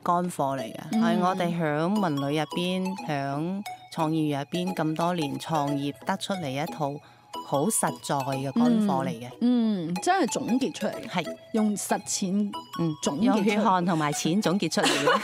乾貨嚟嘅，係我哋響文旅入邊、響創意園入邊咁多年創業得出嚟一套好實在嘅乾貨嚟嘅。 真係總結出嚟嘅， 係用實踐總結用出嚟血汗同埋錢總結出嚟嘅。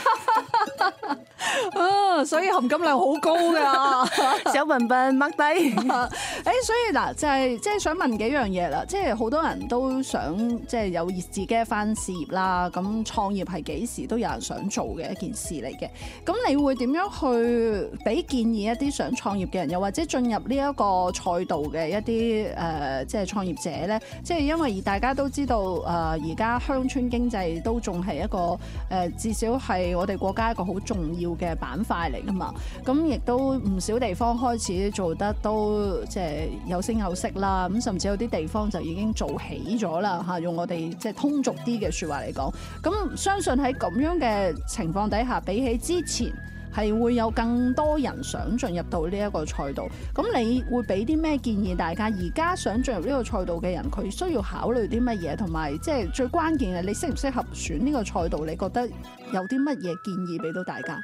所以含金量好高㗎。 小笨笨掹低。 所以嗱，就係即係想問幾樣嘢啦，即係好多人都想即係有自己一番事業啦。咁創業係幾時都有人想做嘅一件事嚟嘅。咁你會點樣去俾建議一啲想創業嘅人，又或者進入呢一個賽道嘅一啲即係創業者咧？即係因為大家都知道而家鄉村經濟都仲係一個至少係我哋國家一個好重要嘅板塊嚟㗎嘛。咁亦都唔少地方開始做得都即係有聲有色啦。咁甚至有啲地方就已經做起咗啦嚇。用我哋即係通俗啲嘅説話嚟講，咁相信喺咁樣嘅情況底下，比起之前係會有更多人想進入到呢一個賽道。咁你會俾啲咩建議大家？而家想進入呢個賽道嘅人，佢需要考慮啲乜嘢？同埋即係最關鍵嘅，你適唔適合選呢個賽道？你覺得有啲乜嘢建議俾到大家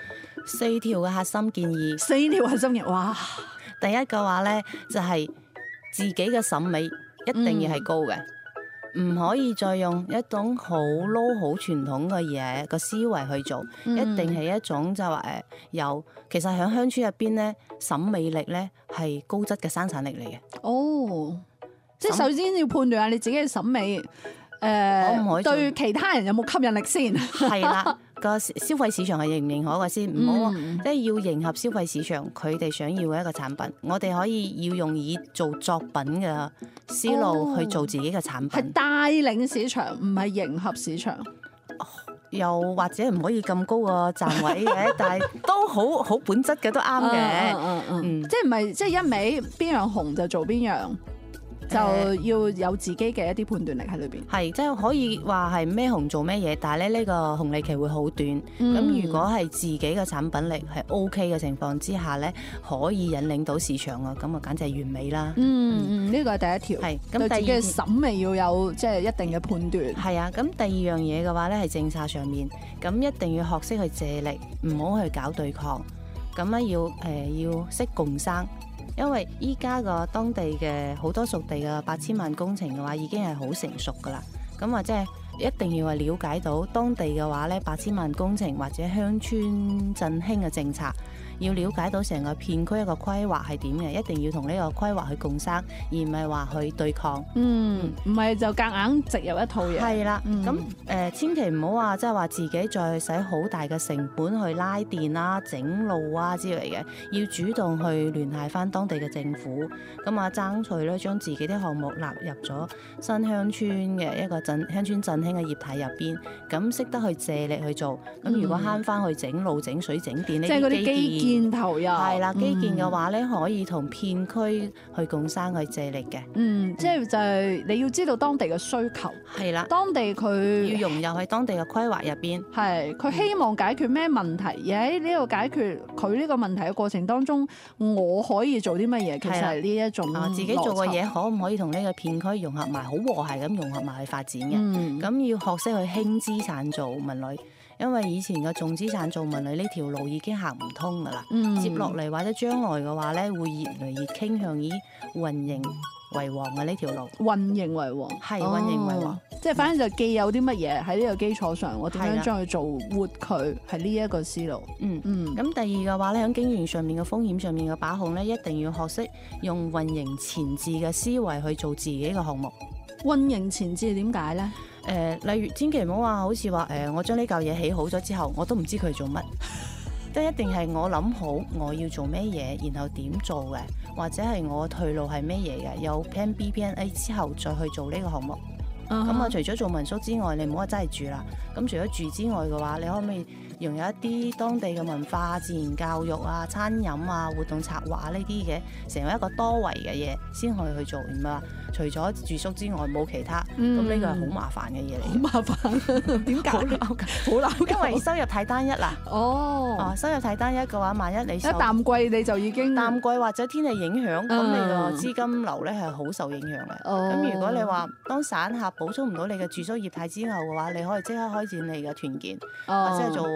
？4條嘅核心建議。 4條核心嘅，哇！ 第一嘅話咧，就係自己嘅審美一定要係高嘅。唔可以再用一種好 low 好傳統嘅嘢個思維去做，一定係一種就話有。其實喺鄉村入邊咧，審美力咧係高質嘅生產力嚟嘅。 哦，即係首先要判斷下你自己嘅審美，可唔可以對其他人有冇吸引力先？ 係啦，個消費市場係認唔認可嘅先，唔好即係要迎合消費市場佢哋想要嘅一個產品。我哋可以要用以做作品嘅思路去做自己嘅產品， 係帶領市場，唔係迎合市場。 又或者唔可以咁高個站位嘅，但係都好本質嘅，都啱嘅。 即係唔係即係一味邊樣紅就做邊樣。就要有自己嘅一啲判斷力喺裏邊。 係，即係可以話係咩紅做咩嘢，但係咧呢個紅利期會好短。咁如果係自己嘅產品力係 OK 嘅情況之下咧，可以引領到市場啊，咁啊簡直係完美啦。 呢個係第一條。係，咁對自己嘅審美要有即係一定嘅判斷。 係啊，咁第二樣嘢嘅話咧係政策上面，咁一定要學識去借力，唔好去搞對抗。咁咧要識共生。因為依家個當地嘅好多屬地嘅8000萬工程嘅話，已經係好成熟噶啦。咁啊，即係一定要係了解到當地嘅話咧，8000萬工程或者鄉村振興嘅政策，要了解到成個片區一個規劃係點嘅，一定要同呢個規劃去共生，而唔係話去對抗。 唔係就夾硬植入一套嘢。 係啦，咁千祈唔好話即係話自己再使好大嘅成本去拉電啦、整路啊之類嘅，要主動去聯繫翻當地嘅政府，咁啊爭取咧將自己啲項目納入咗新鄉村嘅一個鄉村振興嘅業態入邊，咁識得去借力去做。咁如果慳翻去整路、整水、整電呢啲基建投入， 係啦，基建嘅話咧可以同片區去共生去借力嘅。 即係就係你要知道當地嘅需求。 係啦， 當地佢要融入喺當地嘅規劃入邊。 係，佢希望解決咩問題？而喺呢個解決佢呢個問題嘅過程當中，我可以做啲乜嘢？其實係呢一種自己做嘅嘢可唔可以同呢個片區融合埋，好和諧咁融合埋去發展嘅？咁要學識去輕資產做文旅。因為以前嘅重資產做文旅呢條路已經行唔通噶啦，接落嚟或者將來嘅話咧，會越嚟越傾向於運營為王嘅呢條路。 運營為王， 係運營為王， 即係反正就既有啲乜嘢喺呢個基礎上，我點樣將佢做活佢，係呢一個思路。 咁第二嘅話咧，喺經營上面嘅風險上面嘅把控咧，一定要學識用運營前置嘅思維去做自己嘅項目。 運營前置點解咧？ 例如千祈唔好話好似話我將呢嚿嘢起好咗之後，我都唔知佢做乜，即係一定係我諗好我要做咩嘢，然後點做嘅，或者係我退路係咩嘢嘅，有 Plan B、Plan A 之後再去做呢個項目。咁啊，除咗做民宿之外，你唔好話真係住啦。咁除咗住之外嘅話，你可唔可以融入一啲當地嘅文化、自然教育啊、餐飲啊、活動策劃啊呢啲嘅，成為一個多維嘅嘢先可以去做，唔係話除咗住宿之外冇其他。咁呢個係好麻煩嘅嘢嚟。 好麻煩，點解？好鬧， 因為收入太單一啦。收入太單一嘅話，萬一你一淡季你就已經淡季或者天氣影響，咁你個資金流咧係好受影響嘅。咁如果你話當散客補充唔到你嘅住宿業態之後嘅話，你可以即刻開展你嘅團建，或者係做